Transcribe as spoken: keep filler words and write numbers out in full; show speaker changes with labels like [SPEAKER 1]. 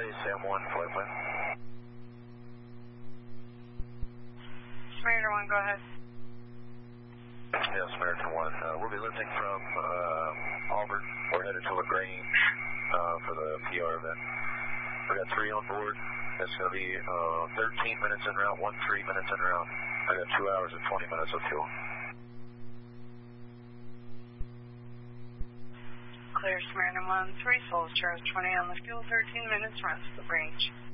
[SPEAKER 1] Sam one, flight plan.
[SPEAKER 2] Samaritan one, go ahead.
[SPEAKER 1] Yes, Samaritan one. Uh, we'll be lifting from uh, Auburn. We're headed to LaGrange uh, for the P R event. We got three on board. It's going to be uh, thirteen minutes en route, one three minutes en route. I got two hours and twenty minutes of fuel.
[SPEAKER 2] Clear Samaritan one, three souls, Charles twenty on the fuel, thirteen minutes, runs to the range.